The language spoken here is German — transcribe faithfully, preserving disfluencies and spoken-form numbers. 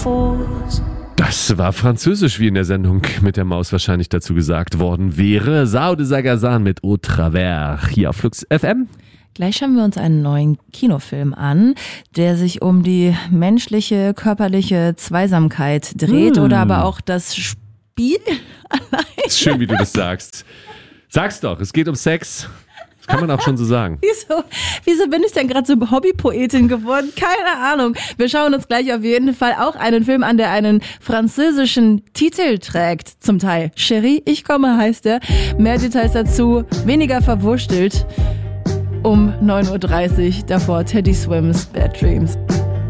fools. Das war französisch, wie in der Sendung mit der Maus wahrscheinlich dazu gesagt worden wäre. Sao de Sagazan mit Au Travers hier auf Flux F M. Gleich schauen wir uns einen neuen Kinofilm an, der sich um die menschliche, körperliche Zweisamkeit dreht mm. oder aber auch das Spiel allein. Ist schön, wie du das sagst. Sag's doch, es geht um Sex. Das kann man auch schon so sagen. Wieso, wieso bin ich denn gerade so Hobbypoetin geworden? Keine Ahnung. Wir schauen uns gleich auf jeden Fall auch einen Film an, der einen französischen Titel trägt. Zum Teil Chérie, ich komme heißt er. Mehr Details dazu, weniger verwurstelt. Um neun Uhr dreißig, davor Teddy Swims Bad Dreams.